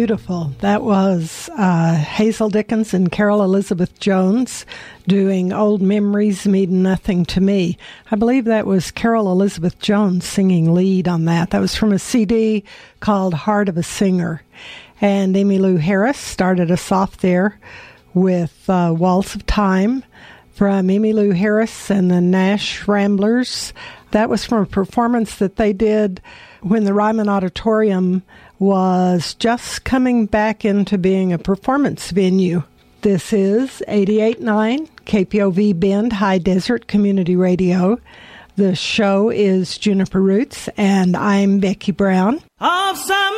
beautiful. That was Hazel Dickens and Carol Elizabeth Jones doing Old Memories Mean Nothing to Me. I believe that was Carol Elizabeth Jones singing lead on that. That was from a CD called Heart of a Singer. And Emmylou Harris started us off there with Waltz of Time from Emmylou Harris and the Nash Ramblers. That was from a performance that they did when the Ryman Auditorium was just coming back into being a performance venue. This is 88.9 KPOV Bend High Desert Community Radio. The show is Juniper Roots, and I'm Becky Brown. Of some